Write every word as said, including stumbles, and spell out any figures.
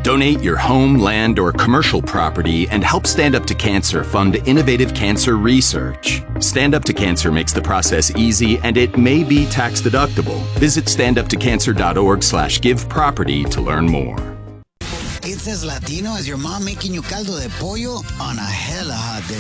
Donate your home, land, or commercial property and help Stand Up to Cancer fund innovative cancer research. Stand Up to Cancer makes the process easy and it may be tax deductible. Visit standuptocancer.org slash give property to learn more. It's as Latino as your mom making you caldo de pollo on a hella hot day.